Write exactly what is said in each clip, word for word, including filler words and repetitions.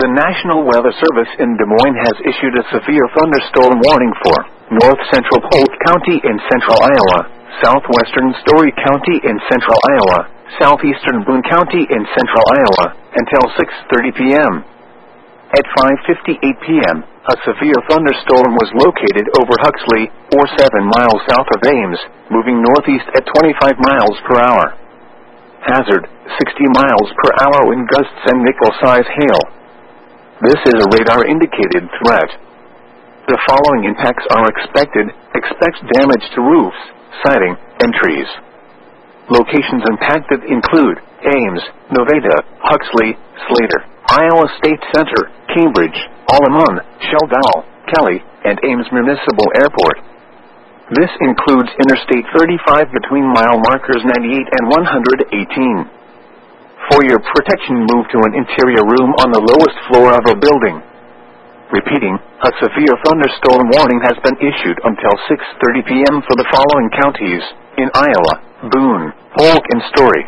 The National Weather Service in Des Moines has issued a severe thunderstorm warning for north central Polk County in central Iowa, southwestern Story County in central Iowa, southeastern Boone County in central Iowa, until six thirty p m At five fifty-eight p m, a severe thunderstorm was located over Huxley, or seven miles south of Ames, moving northeast at twenty-five miles per hour. Hazard, sixty miles per hour wind gusts and nickel-size hail. This is a radar-indicated threat. The following impacts are expected. Expect damage to roofs, siding, and trees. Locations impacted include Ames, Nevada, Huxley, Slater, Iowa State Center, Cambridge, Allemande, Sheldal, Kelly, and Ames Municipal Airport. This includes Interstate thirty-five between mile markers ninety-eight and one hundred eighteen. For your protection, move to an interior room on the lowest floor of a building. Repeating, a severe thunderstorm warning has been issued until six thirty p m for the following counties in Iowa: Boone, Polk, and Story.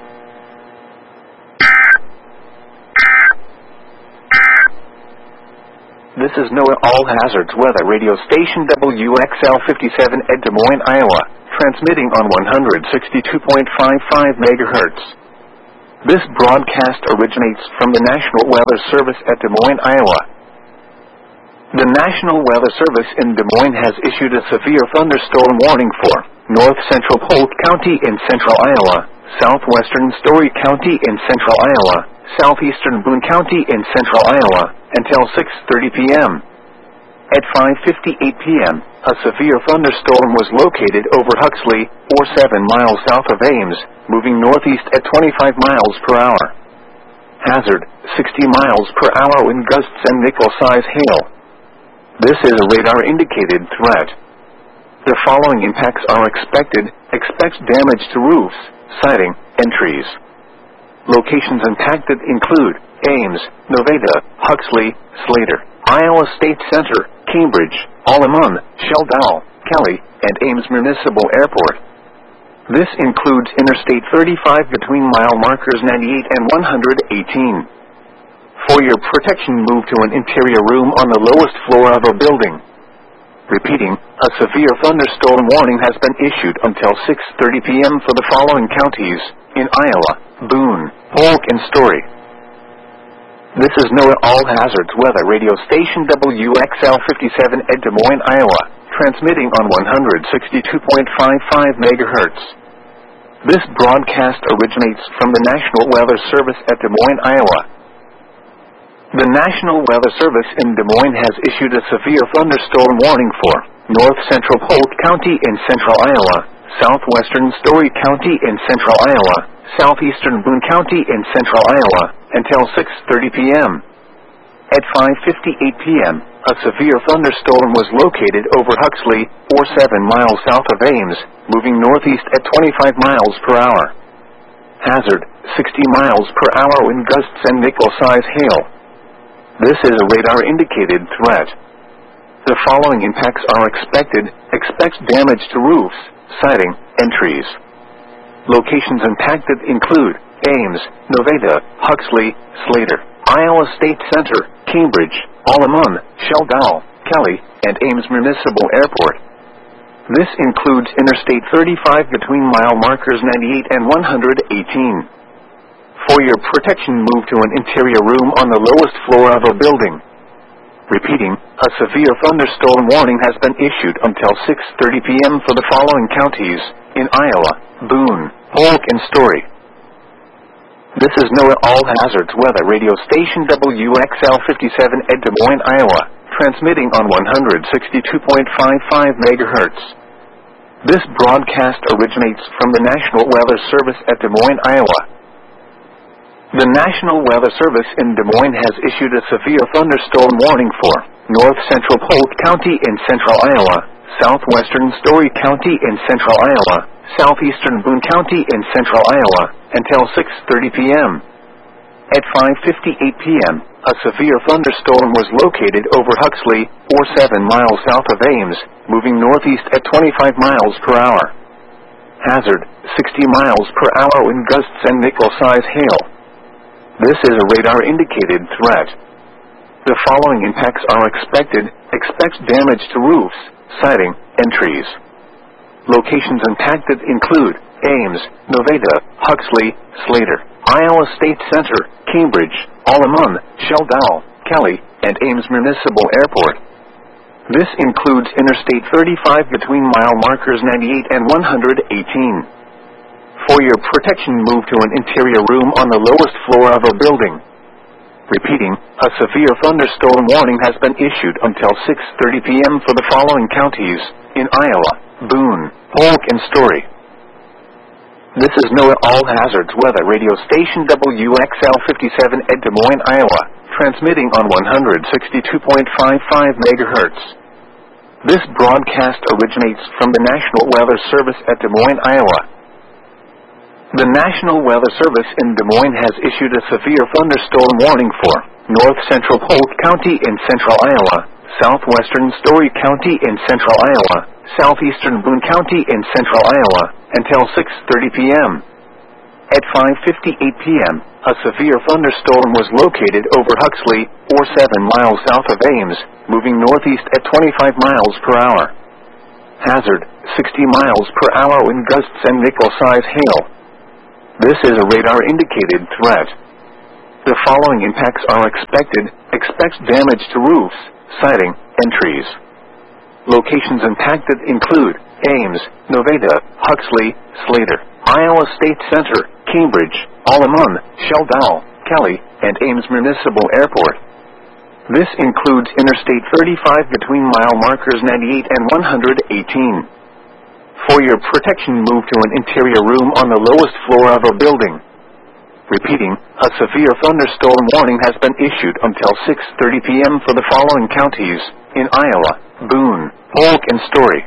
This is NOAA All Hazards Weather Radio Station W X L fifty-seven at Des Moines, Iowa, transmitting on one hundred sixty-two point five five megahertz. This broadcast originates from the National Weather Service at Des Moines, Iowa. The National Weather Service in Des Moines has issued a severe thunderstorm warning for north central Polk County in central Iowa, southwestern Story County in central Iowa, southeastern Boone County in central Iowa, until six thirty p m At five fifty-eight p m, a severe thunderstorm was located over Huxley, or seven miles south of Ames, moving northeast at twenty-five miles per hour. Hazard, sixty miles per hour wind gusts and nickel-size hail. This is a radar-indicated threat. The following impacts are expected. Expect damage to roofs, siding, and trees. Locations impacted include Ames, Nevada, Huxley, Slater, Iowa State Center, Cambridge, Allemande, Sheldal, Kelly, and Ames Municipal Airport. This includes Interstate thirty-five between mile markers ninety-eight and one hundred eighteen. For your protection, move to an interior room on the lowest floor of a building. Repeating, a severe thunderstorm warning has been issued until six thirty p m for the following counties in Iowa: Boone, Polk, and Story. This is NOAA All Hazards Weather Radio Station W X L fifty-seven at Des Moines, Iowa, transmitting on one hundred sixty-two point five five megahertz. This broadcast originates from the National Weather Service at Des Moines, Iowa. The National Weather Service in Des Moines has issued a severe thunderstorm warning for north central Polk County in central Iowa, southwestern Story County in central Iowa, southeastern Boone County in central Iowa, until six thirty p m At five fifty-eight p m, a severe thunderstorm was located over Huxley, or seven miles south of Ames, moving northeast at twenty-five miles per hour. Hazard, sixty miles per hour wind gusts and nickel-size hail. This is a radar-indicated threat. The following impacts are expected. Expect damage to roofs, siding, and trees. Locations impacted include Ames, Nevada, Huxley, Slater, Iowa State Center, Cambridge, Allemande, Sheldal, Kelly, and Ames Municipal Airport. This includes Interstate thirty-five between mile markers ninety-eight and one hundred eighteen. For your protection, move to an interior room on the lowest floor of a building. Repeating, a severe thunderstorm warning has been issued until six thirty p m for the following counties in Iowa: Boone, Polk, and Story. This is NOAA All Hazards Weather Radio Station W X L fifty-seven at Des Moines, Iowa, transmitting on one hundred sixty-two point five five megahertz. This broadcast originates from the National Weather Service at Des Moines, Iowa. The National Weather Service in Des Moines has issued a severe thunderstorm warning for north central Polk County in central Iowa, southwestern Story County in central Iowa, southeastern Boone County in central Iowa, until six thirty p m At five fifty-eight p m, a severe thunderstorm was located over Huxley, or seven miles south of Ames, moving northeast at twenty-five miles per hour. Hazard, sixty miles per hour wind gusts and nickel-size hail. This is a radar-indicated threat. The following impacts are expected. Expect damage to roofs, siding, and trees. Locations impacted include Ames, Nevada, Huxley, Slater, Iowa State Center, Cambridge, Alamon, Sheldon, Kelly, and Ames Municipal Airport. This includes Interstate thirty-five between mile markers ninety-eight and one hundred eighteen. For your protection, move to an interior room on the lowest floor of a building. Repeating, a severe thunderstorm warning has been issued until six thirty p m for the following counties in Iowa: Boone, Polk, and Story. This is NOAA All Hazards Weather Radio Station W X L fifty-seven at Des Moines, Iowa, transmitting on one hundred sixty-two point five five megahertz. This broadcast originates from the National Weather Service at Des Moines, Iowa. The National Weather Service in Des Moines has issued a severe thunderstorm warning for north central Polk County in central Iowa, southwestern Story County in central Iowa, southeastern Boone County in central Iowa, until six thirty p m At five fifty-eight p m, a severe thunderstorm was located over Huxley, or seven miles south of Ames, moving northeast at twenty-five miles per hour. Hazard, sixty miles per hour wind gusts and nickel-size hail. This is a radar-indicated threat. The following impacts are expected. Expect damage to roofs, siding, and trees. Locations impacted include Ames, Nevada, Huxley, Slater, Iowa State Center, Cambridge, Alamon, Sheldon, Kelly, and Ames Municipal Airport. This includes Interstate thirty-five between mile markers ninety-eight and one hundred eighteen. For your protection, move to an interior room on the lowest floor of a building. Repeating, a severe thunderstorm warning has been issued until six thirty p m for the following counties in Iowa: Boone, Polk, and Story.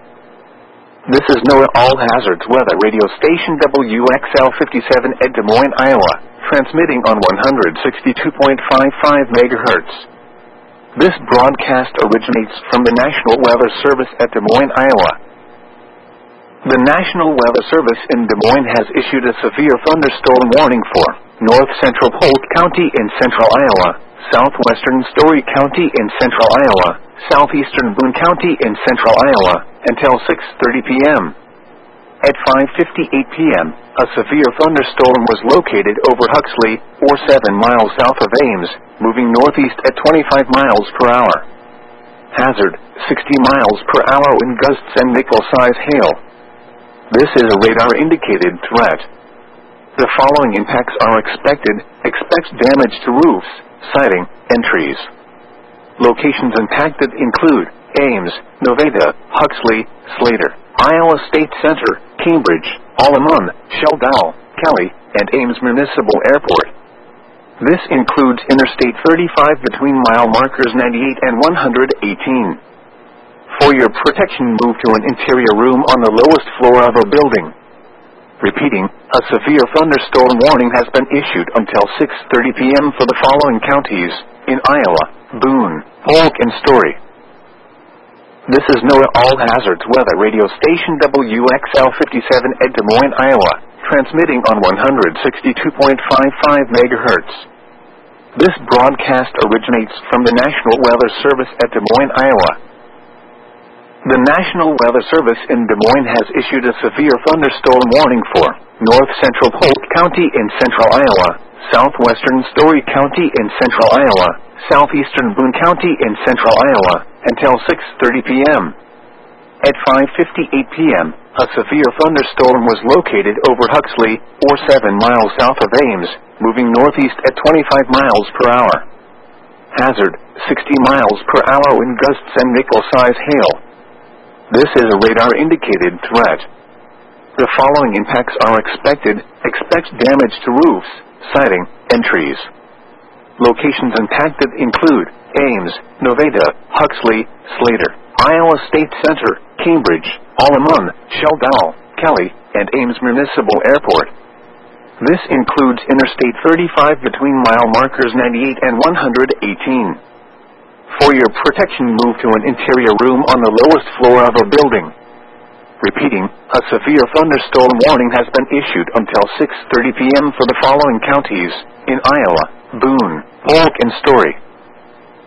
This is NOAA All Hazards Weather Radio Station W X L fifty-seven at Des Moines, Iowa, transmitting on one hundred sixty-two point five five megahertz. This broadcast originates from the National Weather Service at Des Moines, Iowa. The National Weather Service in Des Moines has issued a severe thunderstorm warning for north central Polk County in central Iowa, southwestern Story County in central Iowa, southeastern Boone County in central Iowa, until six thirty p m At five fifty-eight p m, a severe thunderstorm was located over Huxley, or seven miles south of Ames, moving northeast at twenty-five miles per hour. Hazard, sixty miles per hour wind gusts and nickel-size hail. This is a radar-indicated threat. The following impacts are expected. Expect damage to roofs, siding, and trees. Locations impacted include Ames, Nevada, Huxley, Slater, Iowa State Center, Cambridge, Alamon, Sheldon, Kelly, and Ames Municipal Airport. This includes Interstate thirty-five between mile markers ninety-eight and one hundred eighteen. For your protection, move to an interior room on the lowest floor of a building. Repeating, a severe thunderstorm warning has been issued until six thirty p m for the following counties in Iowa: Boone, Polk, and Story. This is NOAA All Hazards Weather Radio Station W X L fifty-seven at Des Moines, Iowa, transmitting on one hundred sixty-two point five five megahertz. This broadcast originates from the National Weather Service at Des Moines, Iowa. The National Weather Service in Des Moines has issued a severe thunderstorm warning for north central Polk County in central Iowa, southwestern Story County in central Iowa, southeastern Boone County in central Iowa, until six thirty p m At five fifty-eight p m, a severe thunderstorm was located over Huxley, or seven miles south of Ames, moving northeast at twenty-five miles per hour. Hazard, sixty miles per hour wind gusts and nickel-size hail. This is a radar-indicated threat. The following impacts are expected. Expect damage to roofs, siding, and trees. Locations impacted include Ames, Nevada, Huxley, Slater, Iowa State Center, Cambridge, Alamon, Sheldon, Kelly, and Ames Municipal Airport. This includes Interstate thirty-five between mile markers ninety-eight and one hundred eighteen. For your protection, move to an interior room on the lowest floor of a building. Repeating, a severe thunderstorm warning has been issued until six thirty p m for the following counties in Iowa: Boone, Polk, and Story.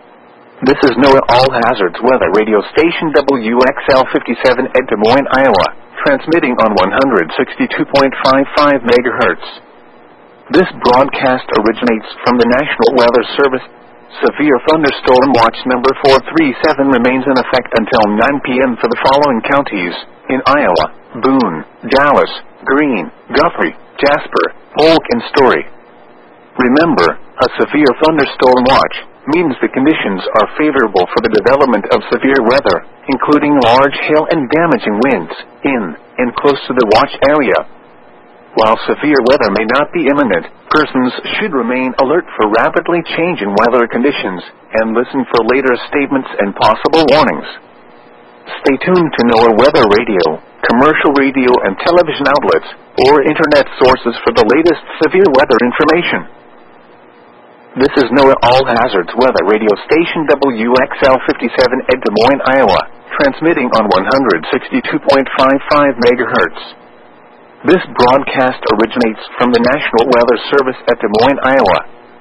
This is NOAA All Hazards Weather Radio Station W X L fifty-seven at Des Moines, Iowa, transmitting on one sixty-two point five five megahertz. This broadcast originates from the National Weather Service. Severe thunderstorm watch number four three seven remains in effect until nine p.m. for the following counties in Iowa: Boone, Dallas, Greene, Guthrie, Jasper, Polk, and Story. Remember, a severe thunderstorm watch means the conditions are favorable for the development of severe weather, including large hail and damaging winds, in and close to the watch area. While severe weather may not be imminent, persons should remain alert for rapidly changing weather conditions and listen for later statements and possible warnings. Stay tuned to NOAA Weather Radio, commercial radio and television outlets, or internet sources for the latest severe weather information. This is NOAA All Hazards Weather Radio Station W X L fifty-seven at Des Moines, Iowa, transmitting on one sixty-two point five five megahertz. This broadcast originates from the National Weather Service at Des Moines, Iowa.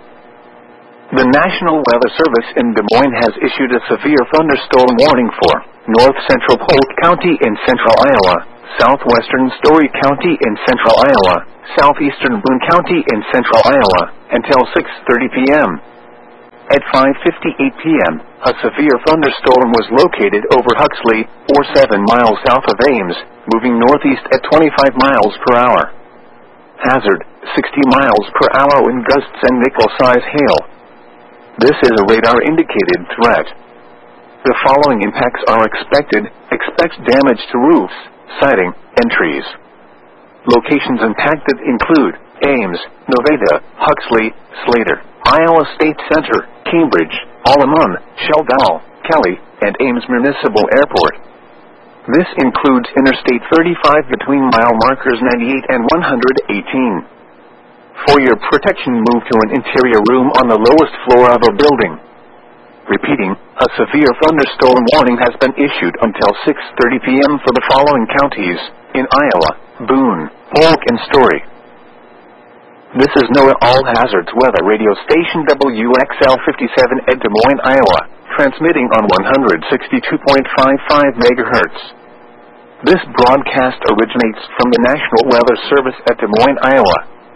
The National Weather Service in Des Moines has issued a severe thunderstorm warning for north central Polk County in central Iowa, southwestern Story County in central Iowa, southeastern Boone County in central Iowa, until six thirty p.m. At five fifty-eight p.m., a severe thunderstorm was located over Huxley, or seven miles south of Ames, moving northeast at twenty-five miles per hour. Hazard, sixty miles per hour wind gusts and nickel-size hail. This is a radar-indicated threat. The following impacts are expected. Expect damage to roofs, siding, and trees. Locations impacted include Ames, Nevada, Huxley, Slater, Iowa State Center, Cambridge, Allemande, Sheldon, Kelly, and Ames Municipal Airport. This includes Interstate thirty-five between mile markers ninety-eight and one eighteen. For your protection, move to an interior room on the lowest floor of a building. Repeating, a severe thunderstorm warning has been issued until six thirty p.m. for the following counties in Iowa: Boone, Polk, and Story. This is NOAA All Hazards Weather Radio Station W X L fifty-seven at Des Moines, Iowa, transmitting on one sixty-two point five five megahertz. This broadcast originates from the National Weather Service at Des Moines, Iowa.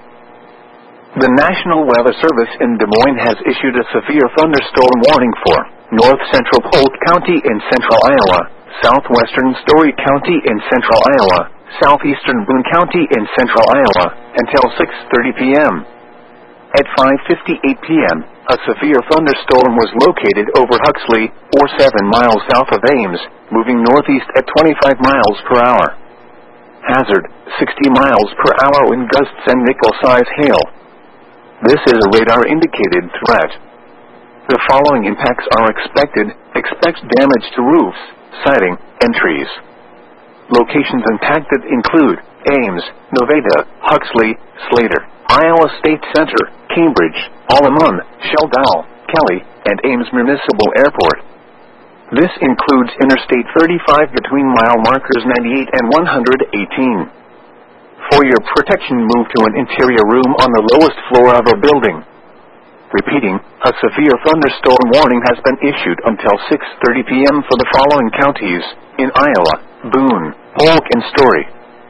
The National Weather Service in Des Moines has issued a severe thunderstorm warning for north central Polk County in central Iowa, southwestern Story County in central Iowa, southeastern Boone County in central Iowa, until six thirty p.m. At five fifty-eight p.m., a severe thunderstorm was located over Huxley, or seven miles south of Ames, moving northeast at twenty-five miles per hour. Hazard, sixty miles per hour wind gusts and nickel-size hail. This is a radar-indicated threat. The following impacts are expected. Expect damage to roofs, siding, and trees. Locations impacted include Ames, Nevada, Huxley, Slater, Iowa State Center, Cambridge, Allemande, Sheldon, Kelly, and Ames Municipal Airport. This includes Interstate thirty-five between mile markers ninety-eight and one eighteen. For your protection, move to an interior room on the lowest floor of a building. Repeating, a severe thunderstorm warning has been issued until six thirty p.m. for the following counties in Iowa: Boone, Polk, and Story.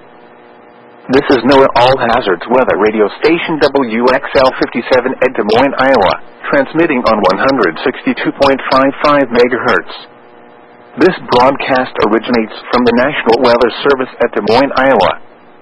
This is NOAA All Hazards Weather Radio Station W X L fifty-seven at Des Moines, Iowa, transmitting on one sixty-two point five five megahertz. This broadcast originates from the National Weather Service at Des Moines, Iowa.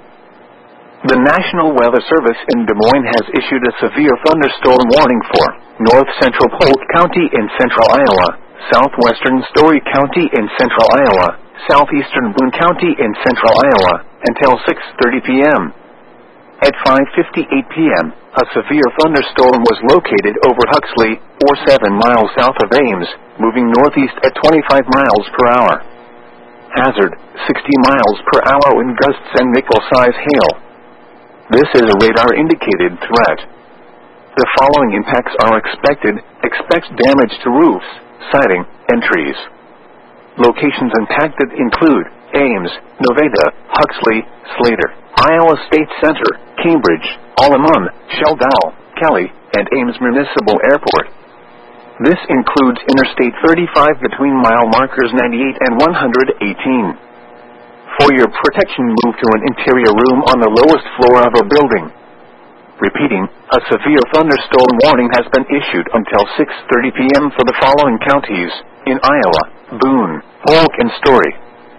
The National Weather Service in Des Moines has issued a severe thunderstorm warning for north central Polk County in central Iowa, southwestern Story County in central Iowa, southeastern Boone County in central Iowa, until six thirty p.m. At five fifty-eight p.m., a severe thunderstorm was located over Huxley, or seven miles south of Ames, moving northeast at twenty-five miles per hour. Hazard, sixty miles per hour wind gusts and nickel-size hail. This is a radar-indicated threat. The following impacts are expected. Expect damage to roofs, siding, and trees. Locations impacted include Ames, Nevada, Huxley, Slater, Iowa State Center, Cambridge, Allemande, Sheldon, Kelly, and Ames Municipal Airport. This includes Interstate thirty-five between mile markers ninety-eight and one hundred eighteen. For your protection, move to an interior room on the lowest floor of a building. Repeating, a severe thunderstorm warning has been issued until six thirty p m for the following counties in Iowa: Boone, Polk, and Story.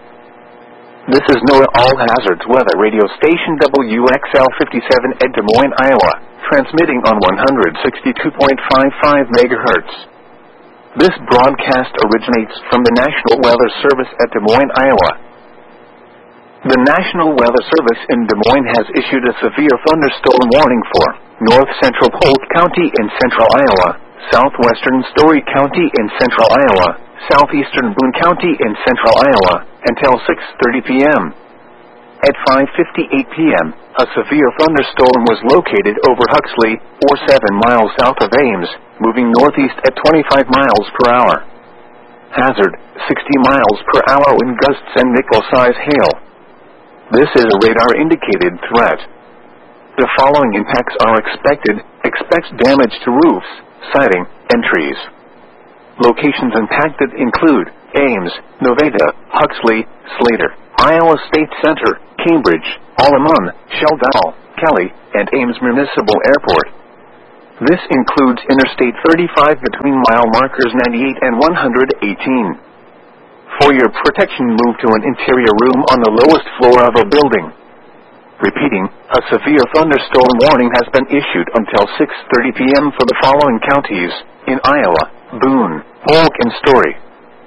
This is NOAA All Hazards Weather Radio Station W X L fifty-seven at Des Moines, Iowa, transmitting on one hundred sixty-two point five five megahertz. This broadcast originates from the National Weather Service at Des Moines, Iowa. The National Weather Service in Des Moines has issued a severe thunderstorm warning for north central Polk County in central Iowa, southwestern Story County in central Iowa, southeastern Boone County in central Iowa, until six thirty p m At five fifty-eight p m, a severe thunderstorm was located over Huxley, or seven miles south of Ames, moving northeast at twenty-five miles per hour. Hazard, sixty miles per hour wind gusts and nickel-size hail. This is a radar-indicated threat. The following impacts are expected. Expect damage to roofs, siding, and trees. Locations impacted include Ames, Nevada, Huxley, Slater, Iowa State Center, Cambridge, Allemande, Sheldon, Kelly, and Ames Municipal Airport. This includes Interstate thirty-five between mile markers ninety-eight and one hundred eighteen. For your protection, move to an interior room on the lowest floor of a building. Repeating, a severe thunderstorm warning has been issued until six thirty p m for the following counties in Iowa: Boone, Polk, and Story.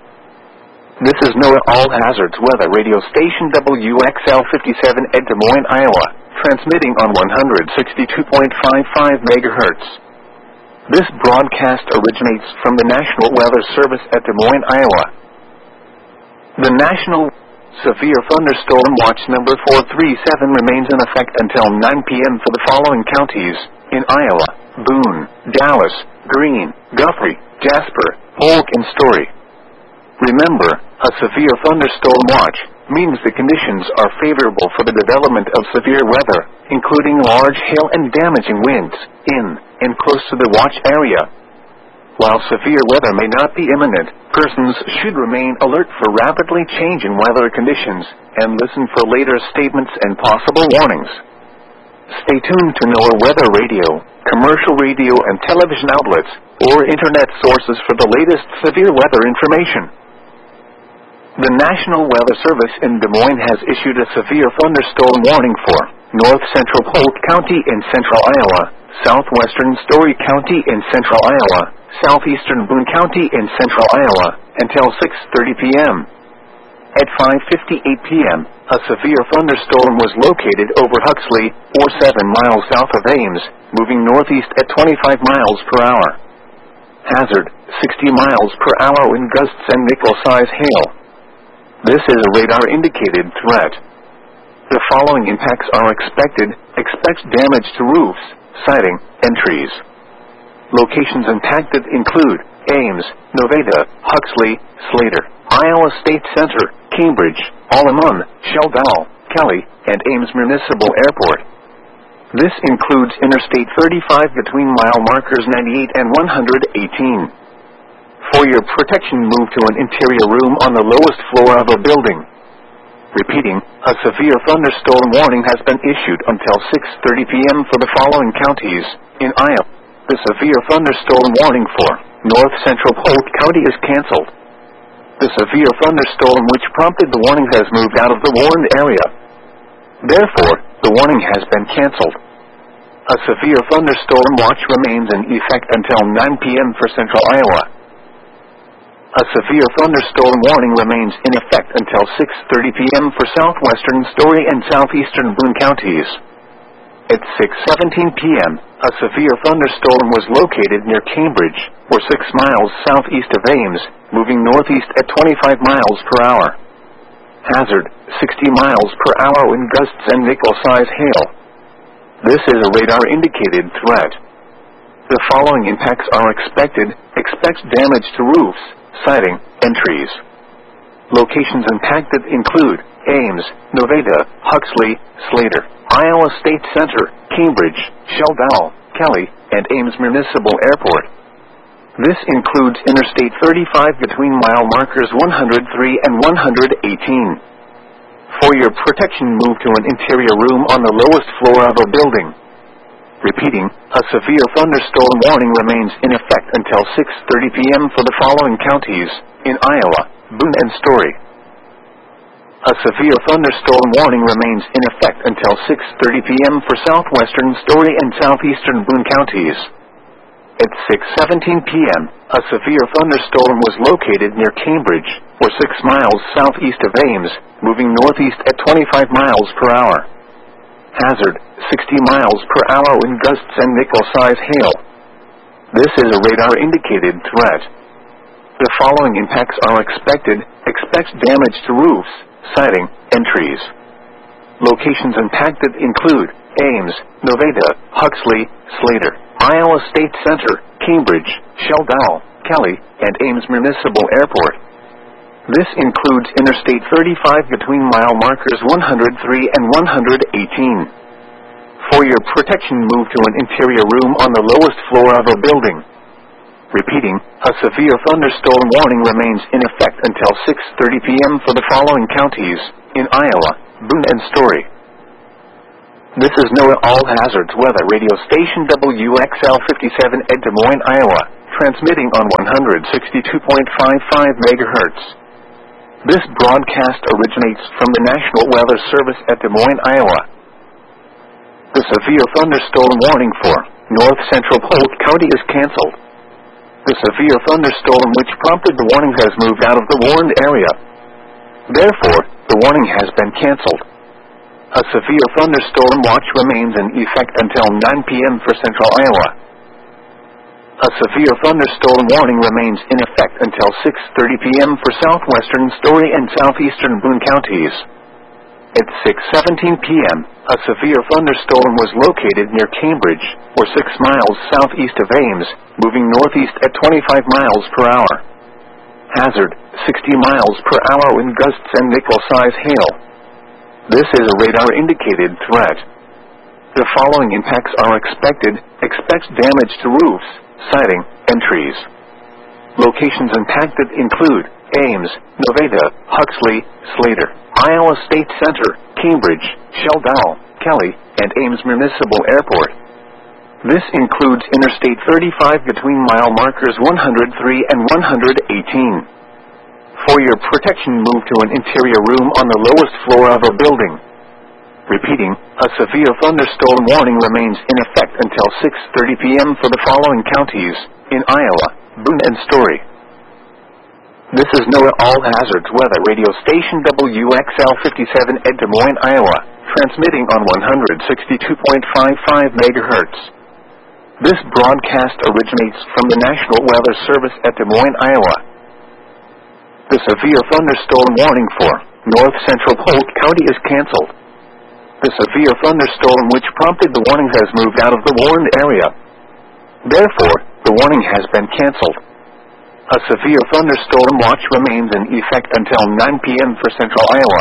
This is NOAA All Hazards Weather Radio Station W X L fifty-seven at Des Moines, Iowa, transmitting on one hundred sixty-two point five five megahertz. This broadcast originates from the National Weather Service at Des Moines, Iowa. The National Severe Thunderstorm Watch number four three seven remains in effect until nine p m for the following counties in Iowa: Boone, Dallas, Greene, Guthrie, Jasper, Polk, and Story. Remember, a severe thunderstorm watch means the conditions are favorable for the development of severe weather, including large hail and damaging winds, in and close to the watch area. While severe weather may not be imminent, persons should remain alert for rapidly changing weather conditions and listen for later statements and possible warnings. Stay tuned to NOAA Weather Radio, commercial radio and television outlets, or internet sources for the latest severe weather information. The National Weather Service in Des Moines has issued a severe thunderstorm warning for north central Polk County in central Iowa, southwestern Story County in central Iowa, southeastern Boone County in central Iowa, until six thirty p m At five fifty-eight p m, a severe thunderstorm was located over Huxley, or seven miles south of Ames, moving northeast at twenty-five miles per hour. Hazard, sixty miles per hour wind gusts and nickel-size hail. This is a radar-indicated threat. The following impacts are expected. Expect damage to roofs, siding, and trees. Locations impacted include Ames, Nevada, Huxley, Slater, Iowa State Center, Cambridge, Allemande, Sheldon, Kelly, and Ames Municipal Airport. This includes Interstate thirty-five between mile markers ninety-eight and one hundred eighteen. For your protection, move to an interior room on the lowest floor of a building. Repeating, a severe thunderstorm warning has been issued until six thirty p m for the following counties in Iowa. The severe thunderstorm warning for north central Polk County is canceled. The severe thunderstorm which prompted the warning has moved out of the warned area. Therefore, the warning has been canceled. A severe thunderstorm watch remains in effect until nine p m for central Iowa. A severe thunderstorm warning remains in effect until six thirty p m for southwestern Story and southeastern Boone counties. At six seventeen p m, a severe thunderstorm was located near Cambridge, or six miles southeast of Ames, moving northeast at twenty-five miles per hour. Hazard, sixty miles per hour wind gusts and nickel-size hail. This is a radar-indicated threat. The following impacts are expected. Expect damage to roofs, siding, and trees. Locations impacted include Ames, Nevada, Huxley, Slater, Iowa State Center, Cambridge, Sheldon, Kelly, and Ames Municipal Airport. This includes Interstate thirty-five between mile markers one hundred three and one hundred eighteen. For your protection, move to an interior room on the lowest floor of a building. Repeating, a severe thunderstorm warning remains in effect until six thirty p m for the following counties in Iowa, Boone and Story. A severe thunderstorm warning remains in effect until six thirty p m for southwestern Story and southeastern Boone counties. At six seventeen p m, a severe thunderstorm was located near Cambridge, or six miles southeast of Ames, moving northeast at twenty-five miles per hour. Hazard, sixty miles per hour wind gusts and nickel-size hail. This is a radar-indicated threat. The following impacts are expected. Expect damage to roofs, siding, and trees. Locations impacted include Ames, Nevada, Huxley, Slater, Iowa State Center, Cambridge, Sheldon, Kelly, and Ames Municipal Airport. This includes Interstate thirty-five between mile markers one hundred three and one hundred eighteen. For your protection, move to an interior room on the lowest floor of a building. Repeating, a severe thunderstorm warning remains in effect until six thirty p m for the following counties in Iowa, Boone and Story. This is NOAA All Hazards Weather Radio Station W X L fifty-seven at Des Moines, Iowa, transmitting on one hundred sixty-two point five five megahertz. This broadcast originates from the National Weather Service at Des Moines, Iowa. The severe thunderstorm warning for North Central Polk County is canceled. The severe thunderstorm which prompted the warning has moved out of the warned area. Therefore, the warning has been canceled. A severe thunderstorm watch remains in effect until nine p m for Central Iowa. A severe thunderstorm warning remains in effect until six thirty p m for southwestern Story and southeastern Boone counties. At six seventeen p m, a severe thunderstorm was located near Cambridge, or six miles southeast of Ames, moving northeast at twenty-five miles per hour. Hazard, sixty miles per hour wind gusts and nickel-size hail. This is a radar-indicated threat. The following impacts are expected. Expect damage to roofs, siding, and trees. Locations impacted include Ames, Nevada, Huxley, Slater, Iowa State Center, Cambridge, Sheldon, Kelly, and Ames Municipal Airport. This includes Interstate thirty-five between mile markers one hundred three and one hundred eighteen. For your protection, move to an interior room on the lowest floor of a building. Repeating, a severe thunderstorm warning remains in effect until six thirty p m for the following counties in Iowa, Boone and Story. This is NOAA All Hazards Weather Radio Station W X L fifty-seven at Des Moines, Iowa, transmitting on one hundred sixty-two point five five megahertz. This broadcast originates from the National Weather Service at Des Moines, Iowa. The severe thunderstorm warning for North Central Polk County is canceled. The severe thunderstorm which prompted the warning has moved out of the warned area. Therefore, the warning has been canceled. A severe thunderstorm watch remains in effect until nine p m for Central Iowa.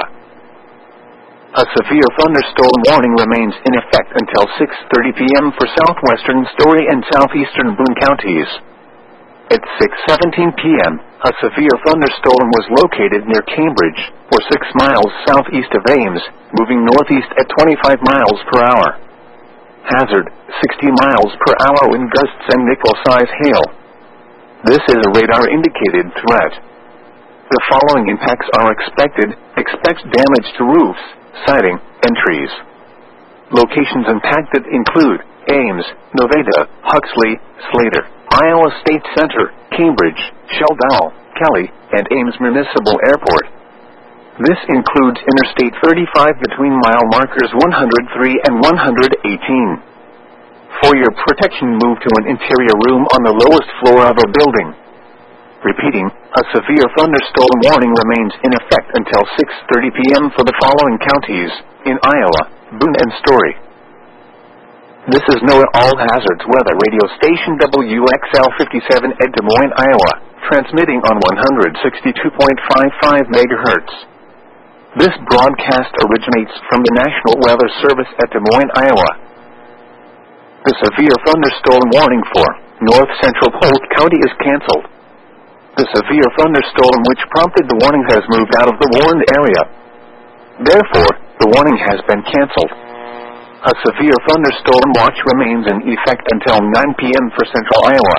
A severe thunderstorm warning remains in effect until six thirty p m for southwestern Story and southeastern Boone counties. At six seventeen p m, a severe thunderstorm was located near Cambridge, or six miles southeast of Ames, moving northeast at twenty-five miles per hour. Hazard, sixty miles per hour wind gusts and nickel-size hail. This is a radar-indicated threat. The following impacts are expected. Expect damage to roofs, siding, and trees. Locations impacted include Ames, Nevada, Huxley, Slater, Iowa State Center, Cambridge, Sheldon, Kelly, and Ames Municipal Airport. This includes Interstate thirty-five between mile markers one hundred three and one hundred eighteen. For your protection, move to an interior room on the lowest floor of a building. Repeating, a severe thunderstorm warning remains in effect until six thirty p m for the following counties in Iowa, Boone and Story. This is NOAA All Hazards Weather Radio Station W X L fifty-seven at Des Moines, Iowa, transmitting on one hundred sixty-two point five five megahertz. This broadcast originates from the National Weather Service at Des Moines, Iowa. The severe thunderstorm warning for North Central Polk County is canceled. The severe thunderstorm which prompted the warning has moved out of the warned area. Therefore, the warning has been canceled. A severe thunderstorm watch remains in effect until nine p m for central Iowa.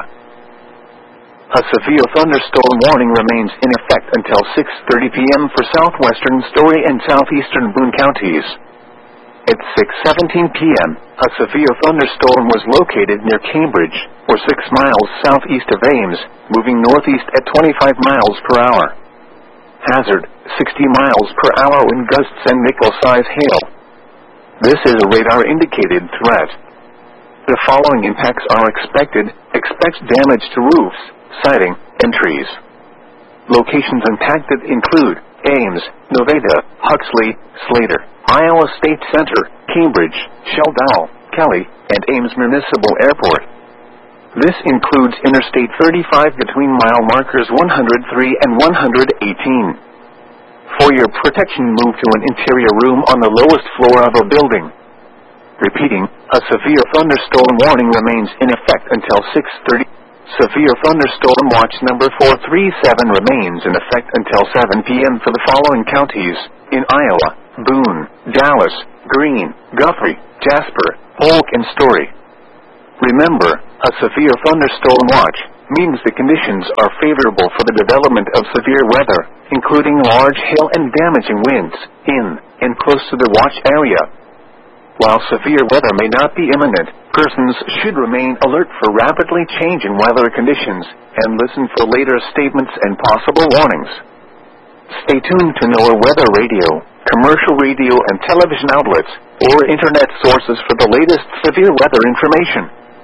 A severe thunderstorm warning remains in effect until six thirty p m for southwestern Story and southeastern Boone counties. At six seventeen p m, a severe thunderstorm was located near Cambridge, or six miles southeast of Ames, moving northeast at twenty-five miles per hour. Hazard, sixty miles per hour wind gusts and nickel-size hail. This is a radar-indicated threat. The following impacts are expected. Expect damage to roofs, siding, and trees. Locations impacted include Ames, Nevada, Huxley, Slater, Iowa State Center, Cambridge, Sheldon, Kelly, and Ames Municipal Airport. This includes Interstate thirty-five between mile markers one hundred three and one hundred eighteen. For your protection, move to an interior room on the lowest floor of a building. Repeating, a severe thunderstorm warning remains in effect until six thirty. Severe thunderstorm watch number four three seven remains in effect until seven p m for the following counties in Iowa: Boone, Dallas, Greene, Guthrie, Jasper, Polk, and Story. Remember, a severe thunderstorm watch means the conditions are favorable for the development of severe weather, including large hail and damaging winds, in and close to the watch area. While severe weather may not be imminent, persons should remain alert for rapidly changing weather conditions and listen for later statements and possible warnings. Stay tuned to NOAA Weather Radio, commercial radio and television outlets, or internet sources for the latest severe weather information.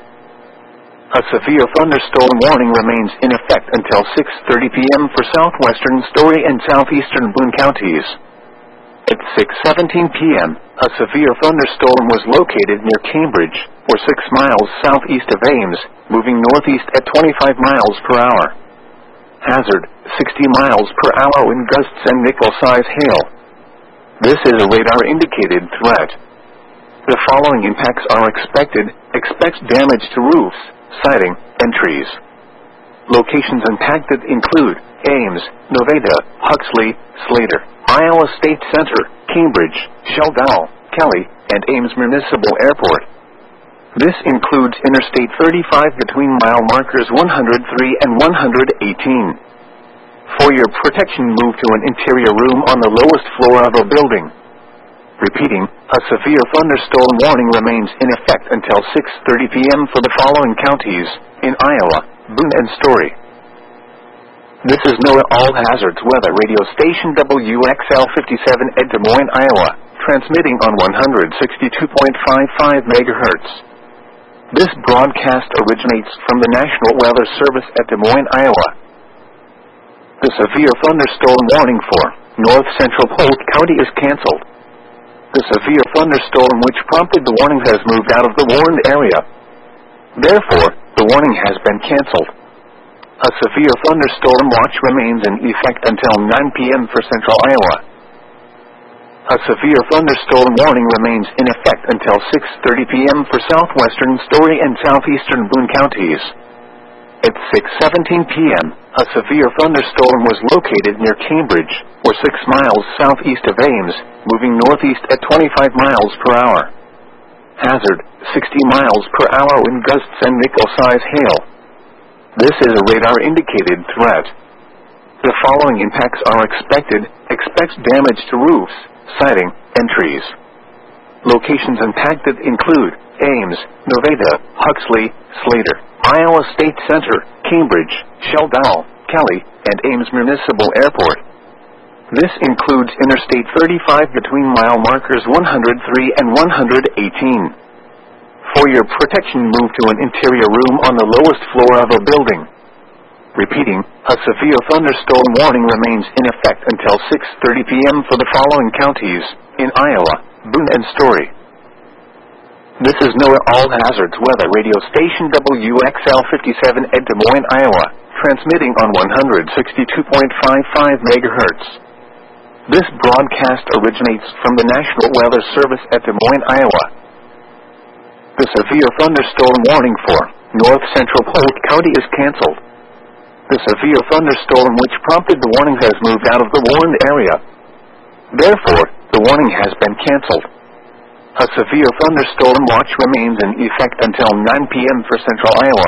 A severe thunderstorm warning remains in effect until six thirty p m for southwestern Story and southeastern Boone counties. At six seventeen p m, a severe thunderstorm was located near Cambridge, or six miles southeast of Ames, moving northeast at twenty-five miles per hour. Hazard, sixty miles per hour wind gusts and nickel-size hail. This is a radar-indicated threat. The following impacts are expected. Expect damage to roofs, siding, and trees. Locations impacted include Ames, Nevada, Huxley, Slater, Iowa State Center, Cambridge, Sheldon, Kelly, and Ames Municipal Airport. This includes Interstate thirty-five between mile markers one hundred three and one hundred eighteen. For your protection, move to an interior room on the lowest floor of a building. Repeating, a severe thunderstorm warning remains in effect until six thirty p m for the following counties in Iowa: Boone and Story. This is NOAA All Hazards Weather Radio Station W X L fifty-seven at Des Moines, Iowa, transmitting on one hundred sixty-two point five five megahertz. This broadcast originates from the National Weather Service at Des Moines, Iowa. The severe thunderstorm warning for North Central Polk County is canceled. The severe thunderstorm which prompted the warning has moved out of the warned area. Therefore, the warning has been canceled. A severe thunderstorm watch remains in effect until nine p m for central Iowa. A severe thunderstorm warning remains in effect until six thirty p m for southwestern Story and southeastern Boone counties. At six seventeen p m, a severe thunderstorm was located near Cambridge, or six miles southeast of Ames, moving northeast at twenty-five miles per hour. Hazard, sixty miles per hour wind gusts and nickel-size hail. This is a radar-indicated threat. The following impacts are expected. Expect damage to roofs, siding, and trees. Locations impacted include Ames, Nevada, Huxley, Slater, Iowa State Center, Cambridge, Sheldon, Kelly, and Ames Municipal Airport. This includes Interstate thirty-five between mile markers one hundred three and one hundred eighteen. For your protection, move to an interior room on the lowest floor of a building. Repeating, a severe thunderstorm warning remains in effect until six thirty p m for the following counties in Iowa: Boone and Story. This is NOAA All Hazards Weather Radio Station W X L fifty-seven at Des Moines, Iowa, transmitting on one hundred sixty-two point five five megahertz. This broadcast originates from the National Weather Service at Des Moines, Iowa. The severe thunderstorm warning for north central Polk County is canceled. The severe thunderstorm which prompted the warning has moved out of the warned area. Therefore, the warning has been canceled. A severe thunderstorm watch remains in effect until nine p m for central Iowa.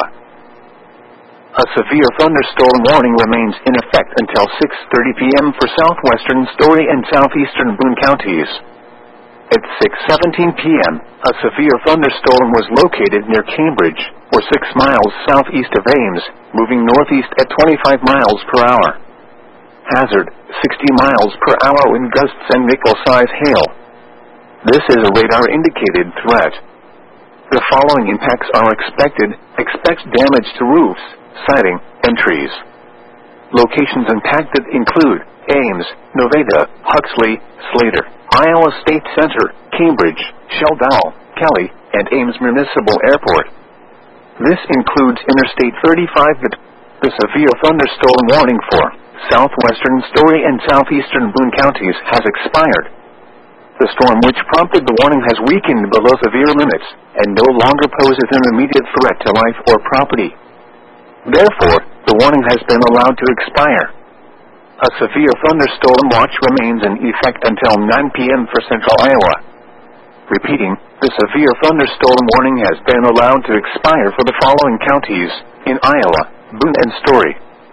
A severe thunderstorm warning remains in effect until six thirty p m for southwestern Story and southeastern Boone counties. At six seventeen p m, a severe thunderstorm was located near Cambridge, or six miles southeast of Ames, moving northeast at twenty-five miles per hour. Hazard, sixty miles per hour wind gusts and nickel-size hail. This is a radar-indicated threat. The following impacts are expected. Expect damage to roofs, siding, and trees. Locations impacted include Ames, Nevada, Huxley, Slater, Iowa State Center, Cambridge, Sheldon, Kelly, and Ames Municipal Airport. This includes Interstate thirty-five. The severe thunderstorm warning for southwestern Story and southeastern Boone counties has expired. The storm which prompted the warning has weakened below severe limits and no longer poses an immediate threat to life or property. Therefore, the warning has been allowed to expire. A severe thunderstorm watch remains in effect until nine p m for central Iowa. Repeating, the severe thunderstorm warning has been allowed to expire for the following counties in Iowa, Boone and Story.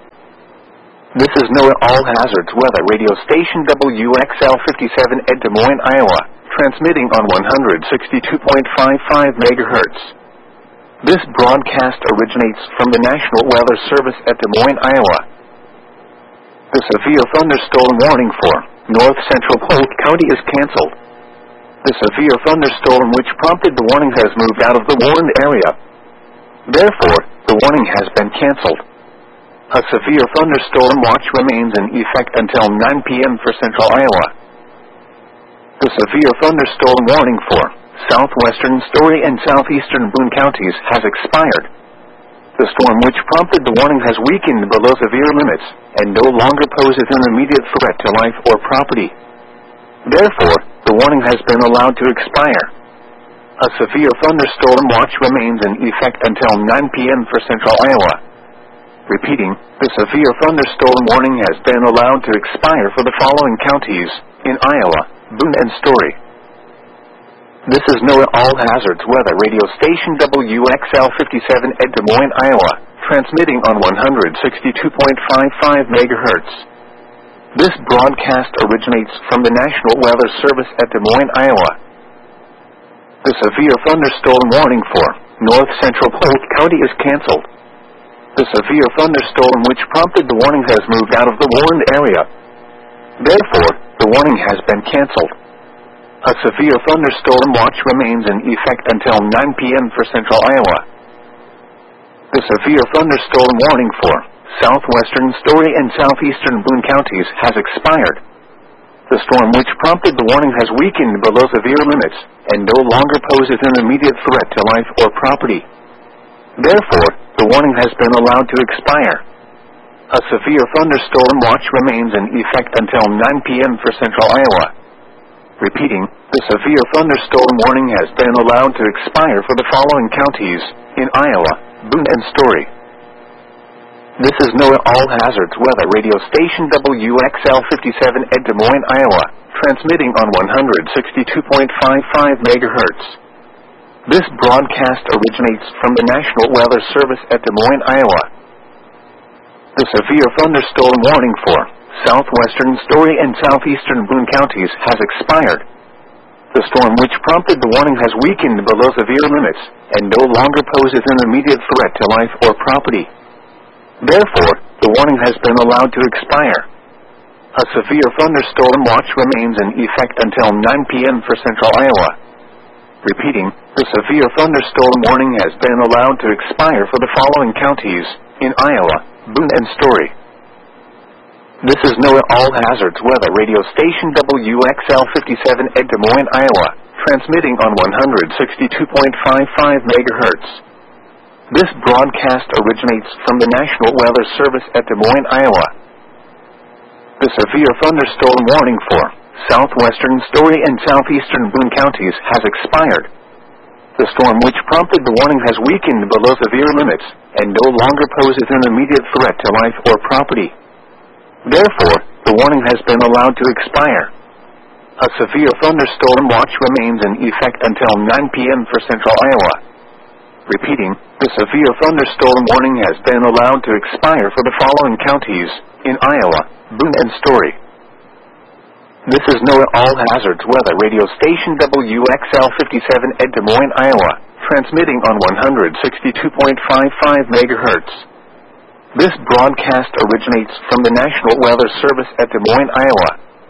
This is NOAA All Hazards Weather Radio Station W X L fifty-seven at Des Moines, Iowa, transmitting on one hundred sixty-two point five five megahertz. This broadcast originates from the National Weather Service at Des Moines, Iowa. The severe thunderstorm warning for north central Polk County is canceled. The severe thunderstorm which prompted the warning has moved out of the warned area. Therefore, the warning has been canceled. A severe thunderstorm watch remains in effect until nine p m for central Iowa. The severe thunderstorm warning for southwestern Story and southeastern Boone counties has expired. The storm which prompted the warning has weakened below severe limits and no longer poses an immediate threat to life or property. Therefore, the warning has been allowed to expire. A severe thunderstorm watch remains in effect until nine p m for central Iowa. Repeating, the severe thunderstorm warning has been allowed to expire for the following counties in Iowa, Boone and Story. This is NOAA All Hazards Weather Radio Station W X L fifty-seven at Des Moines, Iowa, transmitting on one hundred sixty-two point five five megahertz. This broadcast originates from the National Weather Service at Des Moines, Iowa. The severe thunderstorm warning for north central Polk County is canceled. The severe thunderstorm which prompted the warning has moved out of the warned area. Therefore, the warning has been canceled. A severe thunderstorm watch remains in effect until nine p m for central Iowa. The severe thunderstorm warning for southwestern Story and southeastern Boone counties has expired. The storm which prompted the warning has weakened below severe limits and no longer poses an immediate threat to life or property. Therefore, the warning has been allowed to expire. A severe thunderstorm watch remains in effect until nine p m for central Iowa. Repeating, the severe thunderstorm warning has been allowed to expire for the following counties in Iowa, Boone and Story. This is NOAA All Hazards Weather Radio Station W X L fifty-seven at Des Moines, Iowa, transmitting on one hundred sixty-two point five five megahertz. This broadcast originates from the National Weather Service at Des Moines, Iowa. The severe thunderstorm warning for southwestern Story and southeastern Boone counties has expired. The storm which prompted the warning has weakened below severe limits and no longer poses an immediate threat to life or property. Therefore, the warning has been allowed to expire. A severe thunderstorm watch remains in effect until nine p m for central Iowa. Repeating, the severe thunderstorm warning has been allowed to expire for the following counties in Iowa, Boone and Story. This is NOAA All Hazards Weather Radio Station W X L fifty-seven at Des Moines, Iowa, transmitting on one hundred sixty-two point five five megahertz. This broadcast originates from the National Weather Service at Des Moines, Iowa. The severe thunderstorm warning for southwestern Story and southeastern Boone counties has expired. The storm which prompted the warning has weakened below severe limits and no longer poses an immediate threat to life or property. Therefore, the warning has been allowed to expire. A severe thunderstorm watch remains in effect until nine p.m. for central Iowa. Repeating, the severe thunderstorm warning has been allowed to expire for the following counties in Iowa: Boone and Story. This is NOAA All Hazards Weather Radio Station W X L fifty-seven at Des Moines, Iowa, transmitting on one hundred sixty-two point five five megahertz. This broadcast originates from the National Weather Service at Des Moines, Iowa.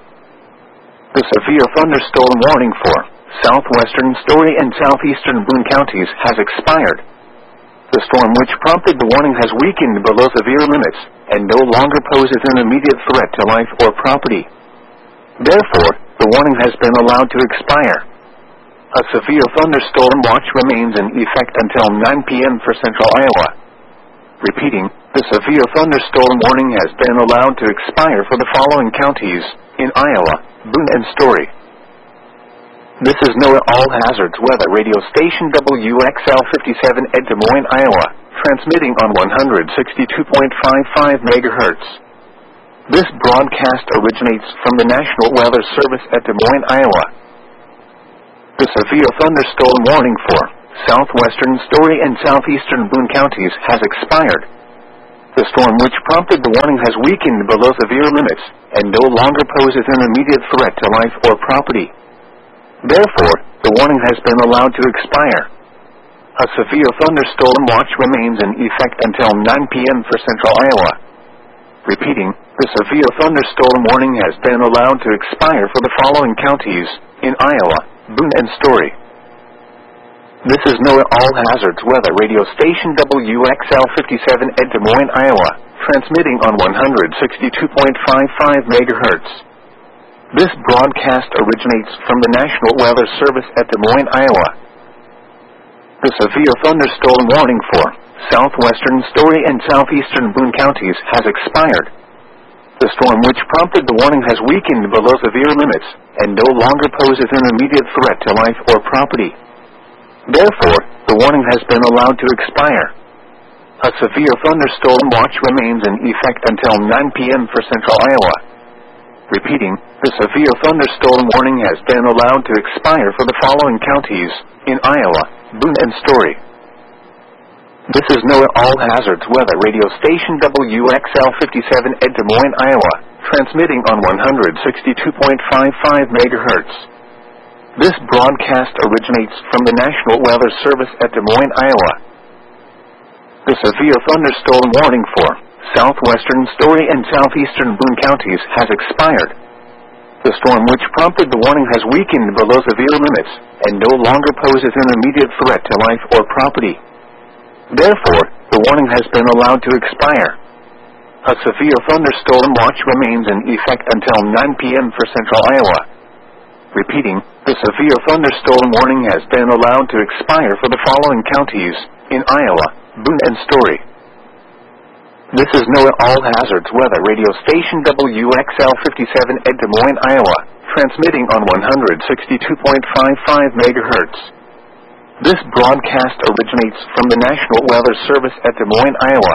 The severe thunderstorm warning for southwestern Story and southeastern Boone counties has expired. The storm which prompted the warning has weakened below severe limits and no longer poses an immediate threat to life or property. Therefore, the warning has been allowed to expire. A severe thunderstorm watch remains in effect until nine p.m. for central Iowa. Repeating, the severe thunderstorm warning has been allowed to expire for the following counties in Iowa: Boone and Story. This is NOAA All Hazards Weather Radio Station W X L fifty-seven at Des Moines, Iowa, transmitting on one hundred sixty-two point five five megahertz. This broadcast originates from the National Weather Service at Des Moines, Iowa. The severe thunderstorm warning for southwestern Story and southeastern Boone counties has expired. The storm which prompted the warning has weakened below severe limits and no longer poses an immediate threat to life or property. Therefore, the warning has been allowed to expire. A severe thunderstorm watch remains in effect until nine p.m. for central Iowa. Repeating, the severe thunderstorm warning has been allowed to expire for the following counties in Iowa: Boone and Story. This is NOAA All Hazards Weather Radio Station W X L fifty-seven at Des Moines, Iowa, transmitting on one hundred sixty-two point five five megahertz. This broadcast originates from the National Weather Service at Des Moines, Iowa. The severe thunderstorm warning for southwestern Story and southeastern Boone counties has expired. The storm which prompted the warning has weakened below severe limits and no longer poses an immediate threat to life or property. Therefore, the warning has been allowed to expire. A severe thunderstorm watch remains in effect until nine p.m. for central Iowa. Repeating, the severe thunderstorm warning has been allowed to expire for the following counties in Iowa: Boone and Story. This is NOAA All Hazards Weather Radio Station W X L fifty-seven at Des Moines, Iowa, transmitting on one hundred sixty-two point five five megahertz. This broadcast originates from the National Weather Service at Des Moines, Iowa. The severe thunderstorm warning for southwestern Story and southeastern Boone counties has expired. The storm which prompted the warning has weakened below severe limits and no longer poses an immediate threat to life or property. Therefore, the warning has been allowed to expire. A severe thunderstorm watch remains in effect until nine p.m. for central Iowa. Repeating, the severe thunderstorm warning has been allowed to expire for the following counties in Iowa: Boone and Story. This is NOAA All Hazards Weather Radio Station W X L fifty-seven at Des Moines, Iowa, transmitting on one hundred sixty-two point five five megahertz. This broadcast originates from the National Weather Service at Des Moines, Iowa.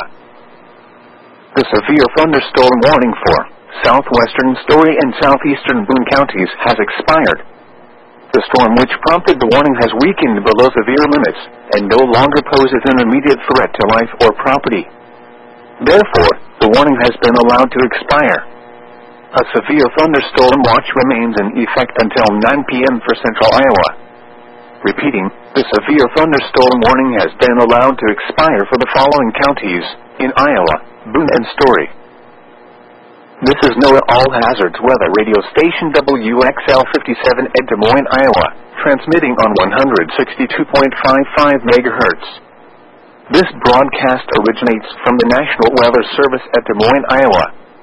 The severe thunderstorm warning for southwestern Story and southeastern Boone counties has expired. The storm which prompted the warning has weakened below severe limits and no longer poses an immediate threat to life or property. Therefore, the warning has been allowed to expire. A severe thunderstorm watch remains in effect until nine p.m. for central Iowa. Repeating, the severe thunderstorm warning has been allowed to expire for the following counties in Iowa: Boone and Story. This is NOAA All Hazards Weather Radio Station W X L fifty-seven at Des Moines, Iowa, transmitting on one hundred sixty-two point five five megahertz. This broadcast originates from the National Weather Service at Des Moines, Iowa.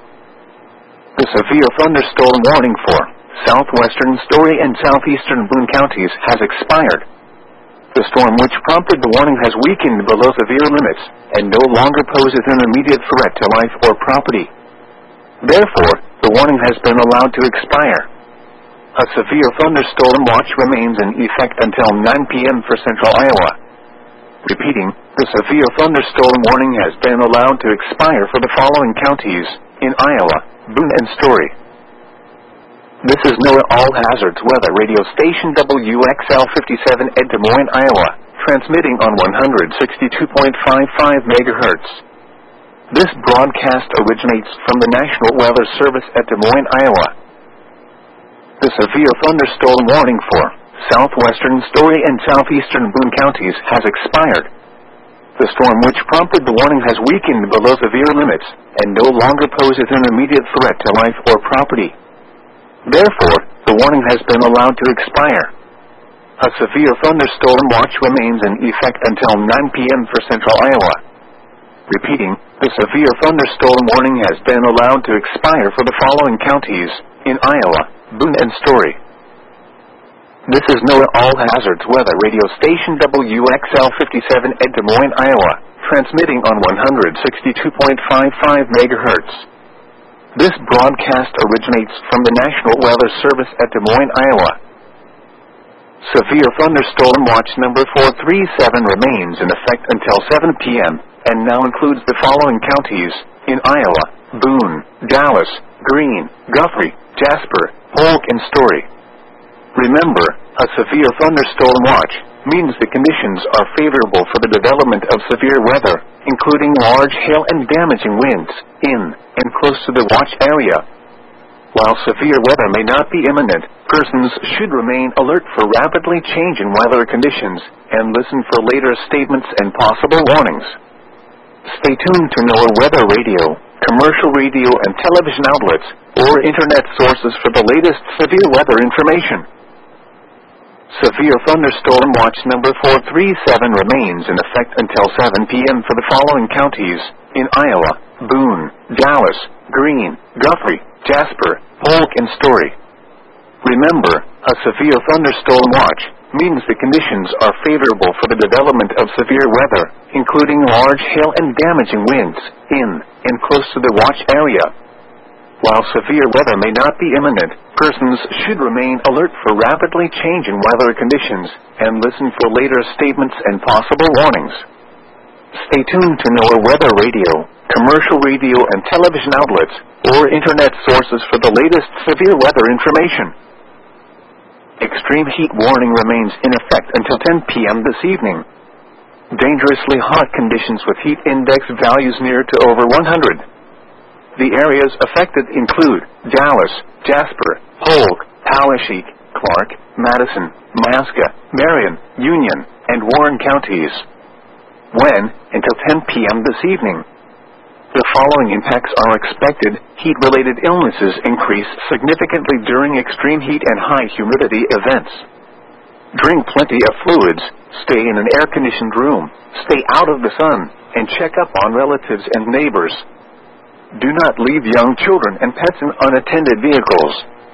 The severe thunderstorm warning for southwestern Story and southeastern Boone counties has expired. The storm which prompted the warning has weakened below severe limits and no longer poses an immediate threat to life or property. Therefore, the warning has been allowed to expire. A severe thunderstorm watch remains in effect until nine p.m. for central Iowa. Repeating, the severe thunderstorm warning has been allowed to expire for the following counties in Iowa: Boone and Story. This is NOAA All Hazards Weather Radio Station W X L fifty-seven at Des Moines, Iowa, transmitting on one sixty-two point five five megahertz. This broadcast originates from the National Weather Service at Des Moines, Iowa. The severe thunderstorm warning for southwestern Story and southeastern Boone counties has expired. The storm which prompted the warning has weakened below severe limits and no longer poses an immediate threat to life or property. Therefore, the warning has been allowed to expire. A severe thunderstorm watch remains in effect until nine p.m. for central Iowa. Repeating, the severe thunderstorm warning has been allowed to expire for the following counties in Iowa: Boone and Story. This is NOAA All Hazards Weather Radio Station W X L fifty-seven at Des Moines, Iowa, transmitting on one sixty-two point five five megahertz. This broadcast originates from the National Weather Service at Des Moines, Iowa. Severe thunderstorm watch number four three seven remains in effect until seven p.m. and now includes the following counties in Iowa: Boone, Dallas, Greene, Guthrie, Jasper, Polk, and Story. Remember, a severe thunderstorm watch means the conditions are favorable for the development of severe weather, including large hail and damaging winds, in and close to the watch area. While severe weather may not be imminent, persons should remain alert for rapidly changing weather conditions and listen for later statements and possible warnings. Stay tuned to NOAA Weather Radio, commercial radio and television outlets, or internet sources for the latest severe weather information. Severe thunderstorm watch number four three seven remains in effect until seven p.m. for the following counties in Iowa: Boone, Dallas, Greene, Guthrie, Jasper, Polk, and Story. Remember, a severe thunderstorm watch means the conditions are favorable for the development of severe weather, including large hail and damaging winds, in and close to the watch area. While severe weather may not be imminent, persons should remain alert for rapidly changing weather conditions and listen for later statements and possible warnings. Stay tuned to NOAA Weather Radio, commercial radio and television outlets, or internet sources for the latest severe weather information. Extreme heat warning remains in effect until ten p.m. this evening. Dangerously hot conditions with heat index values near to over one hundred. The areas affected include Dallas, Jasper, Polk, Poweshiek, Clark, Madison, Masca, Marion, Union, and Warren counties. When, until ten p.m. this evening. The following impacts are expected: heat-related illnesses increase significantly during extreme heat and high humidity events. Drink plenty of fluids, stay in an air-conditioned room, stay out of the sun, and check up on relatives and neighbors. Do not leave young children and pets in unattended vehicles.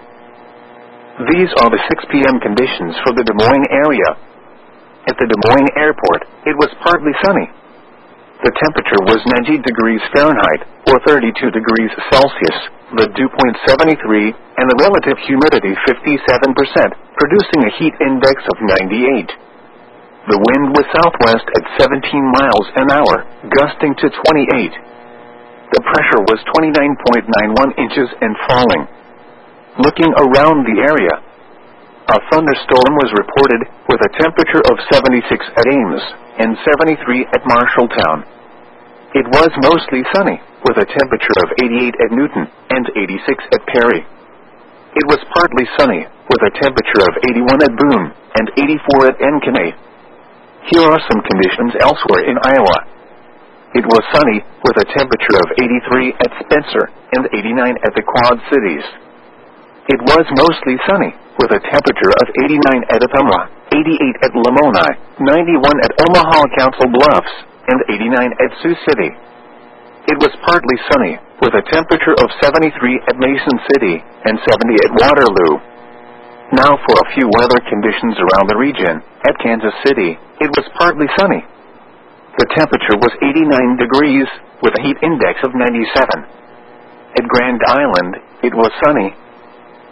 These are the six p.m. conditions for the Des Moines area. At the Des Moines Airport, it was partly sunny. The temperature was ninety degrees Fahrenheit, or thirty-two degrees Celsius, the dew point seventy-three, and the relative humidity fifty-seven percent, producing a heat index of ninety-eight. The wind was southwest at seventeen miles an hour, gusting to twenty-eight. The pressure was twenty-nine point nine one inches and falling. Looking around the area, a thunderstorm was reported with a temperature of seventy-six at Ames and seventy-three at Marshalltown. It was mostly sunny, with a temperature of eighty-eight at Newton and eighty-six at Perry. It was partly sunny, with a temperature of eighty-one at Boone and eighty-four at Encanay. Here are some conditions elsewhere in Iowa. It was sunny, with a temperature of eighty-three at Spencer and eighty-nine at the Quad Cities. It was mostly sunny, with a temperature of eighty-nine at Ottumwa, eighty-eight at Lamoni, ninety-one at Omaha Council Bluffs, and eighty-nine at Sioux City. It was partly sunny, with a temperature of seventy-three at Mason City and seventy at Waterloo. Now for a few weather conditions around the region. At Kansas City, it was partly sunny. The temperature was eighty-nine degrees, with a heat index of ninety-seven. At Grand Island, it was sunny.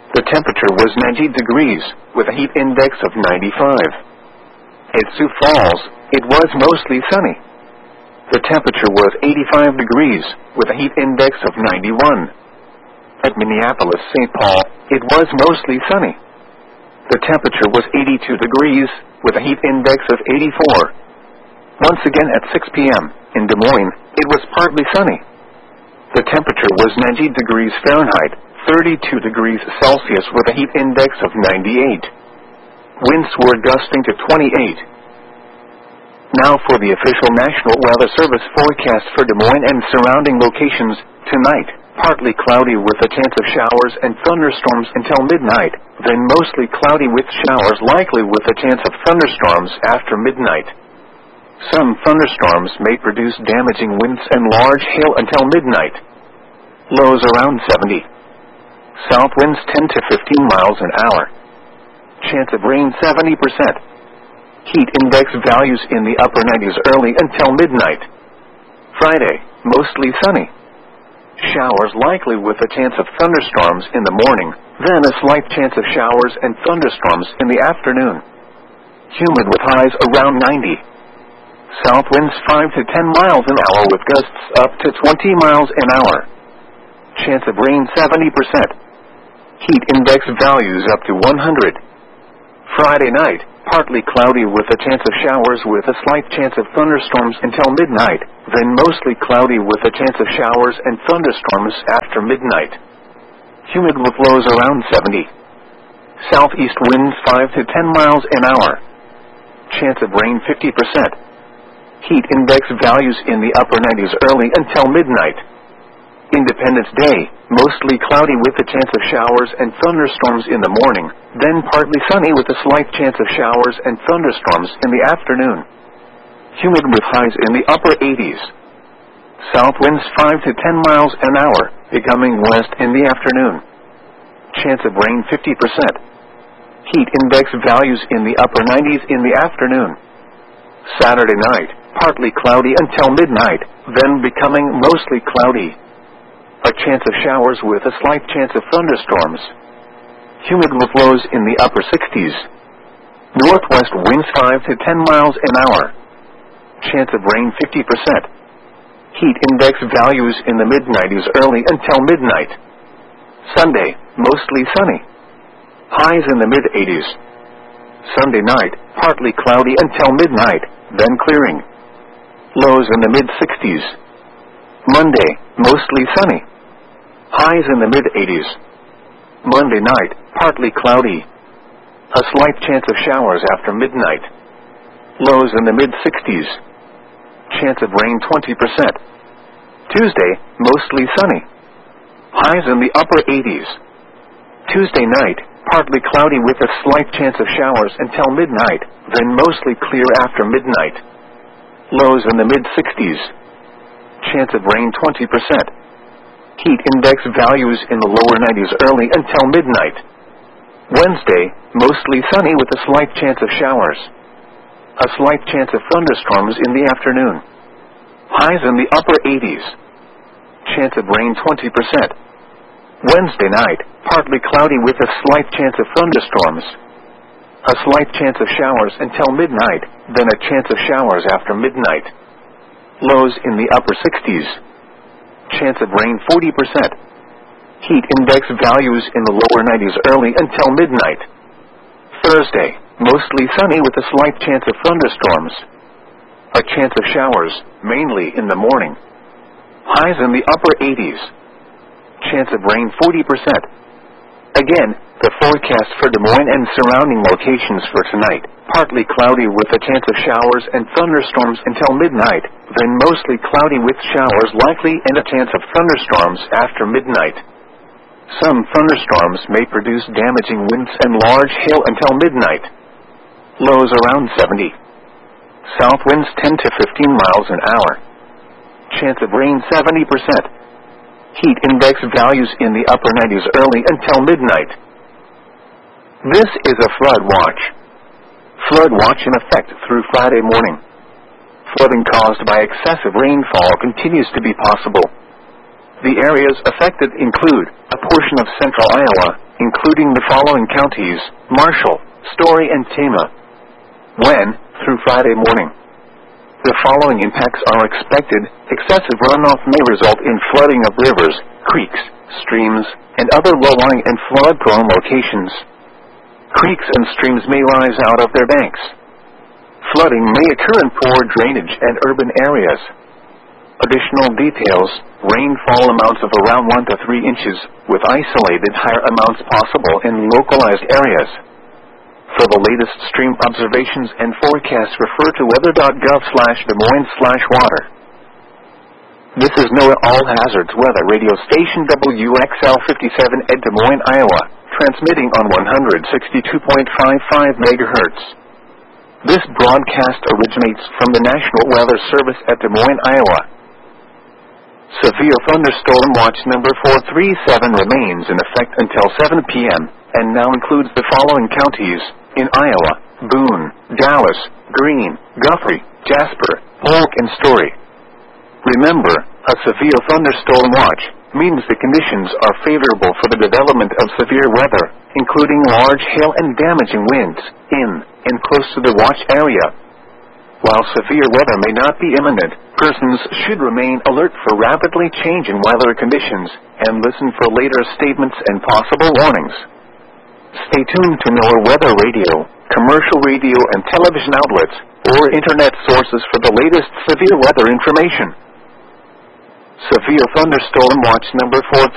The temperature was ninety degrees, with a heat index of ninety-five. At Sioux Falls, it was mostly sunny. The temperature was eighty-five degrees, with a heat index of ninety-one. At Minneapolis, Saint Paul, it was mostly sunny. The temperature was eighty-two degrees, with a heat index of eighty-four. Once again at six p m in Des Moines, it was partly sunny. The temperature was ninety degrees Fahrenheit, thirty-two degrees Celsius, with a heat index of ninety-eight. Winds were gusting to twenty-eight. Now for the official National Weather Service forecast for Des Moines and surrounding locations. Tonight, partly cloudy with a chance of showers and thunderstorms until midnight, then mostly cloudy with showers likely with a chance of thunderstorms after midnight. Some thunderstorms may produce damaging winds and large hail until midnight. Lows around seventy. South winds ten to fifteen miles an hour. Chance of rain seventy percent. Heat index values in the upper nineties early until midnight. Friday, mostly sunny. Showers likely with a chance of thunderstorms in the morning, then a slight chance of showers and thunderstorms in the afternoon. Humid with highs around ninety. South winds five to ten miles an hour with gusts up to twenty miles an hour. Chance of rain seventy percent. Heat index values up to one hundred. Friday night, partly cloudy with a chance of showers with a slight chance of thunderstorms until midnight, then mostly cloudy with a chance of showers and thunderstorms after midnight. Humid with lows around seventy. Southeast winds five to ten miles an hour. Chance of rain fifty percent. Heat index values in the upper nineties early until midnight. Independence Day, mostly cloudy with a chance of showers and thunderstorms in the morning, then partly sunny with a slight chance of showers and thunderstorms in the afternoon. Humid with highs in the upper eighties. South winds five to ten miles an hour, becoming west in the afternoon. Chance of rain fifty percent. Heat index values in the upper nineties in the afternoon. Saturday night, partly cloudy until midnight, then becoming mostly cloudy. A chance of showers with a slight chance of thunderstorms. Humid with lows in the upper sixties. Northwest winds five to ten miles an hour. Chance of rain fifty percent. Heat index values in the mid nineties early until midnight. Sunday, mostly sunny. Highs in the mid eighties. Sunday night, partly cloudy until midnight, then clearing. Lows in the mid sixties. Monday, mostly sunny. Highs in the mid eighties. Monday night, partly cloudy. A slight chance of showers after midnight. Lows in the mid sixties. Chance of rain twenty percent. Tuesday, mostly sunny. Highs in the upper eighties. Tuesday night, partly cloudy with a slight chance of showers until midnight, then mostly clear after midnight. Lows in the mid sixties. Chance of rain twenty percent. Heat index values in the lower nineties early until midnight. Wednesday, mostly sunny with a slight chance of showers. A slight chance of thunderstorms in the afternoon. Highs in the upper eighties. Chance of rain twenty percent. Wednesday night, partly cloudy with a slight chance of thunderstorms. A slight chance of showers until midnight, then a chance of showers after midnight. Lows in the upper sixties. Chance of rain forty percent. Heat index values in the lower nineties early until midnight. Thursday, mostly sunny with a slight chance of thunderstorms. A chance of showers, mainly in the morning. Highs in the upper eighties. Chance of rain forty percent. Again, the forecast for Des Moines and surrounding locations for tonight. Partly cloudy with a chance of showers and thunderstorms until midnight, then mostly cloudy with showers likely and a chance of thunderstorms after midnight. Some thunderstorms may produce damaging winds and large hail until midnight. Lows around seventy. South winds ten to fifteen miles an hour. Chance of rain seventy percent. Heat index values in the upper nineties early until midnight. This is a flood watch. Flood watch in effect through Friday morning. Flooding caused by excessive rainfall continues to be possible. The areas affected include a portion of central Iowa, including the following counties: Marshall, Story, and Tama. When? Through Friday morning. The following impacts are expected. Excessive runoff may result in flooding of rivers, creeks, streams, and other low-lying and flood-prone locations. Creeks and streams may rise out of their banks. Flooding may occur in poor drainage and urban areas. Additional details: rainfall amounts of around one to three inches, with isolated higher amounts possible in localized areas. For the latest stream observations and forecasts, refer to weather dot gov slash Des Moines slash water. This is NOAA All Hazards Weather Radio Station W X L fifty-seven at Des Moines, Iowa, transmitting on one hundred sixty-two point five five megahertz. This broadcast originates from the National Weather Service at Des Moines, Iowa. Severe thunderstorm watch number four three seven remains in effect until seven p m and now includes the following counties in Iowa: Boone, Dallas, Greene, Guthrie, Jasper, Polk, and Story. Remember, a severe thunderstorm watch means the conditions are favorable for the development of severe weather, including large hail and damaging winds, in and close to the watch area. While severe weather may not be imminent, persons should remain alert for rapidly changing weather conditions and listen for later statements and possible warnings. Stay tuned to NOAA Weather Radio, commercial radio and television outlets, or internet sources for the latest severe weather information. Severe thunderstorm watch number four